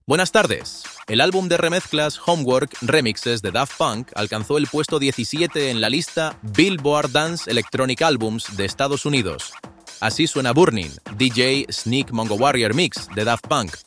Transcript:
Buenas tardes. El álbum de remezclas Homework Remixes de Daft Punk alcanzó el puesto 17 en la lista Billboard Dance Electronic Albums de Estados Unidos. Así suena Burning, DJ Sneak Mongo Warrior Mix de Daft Punk.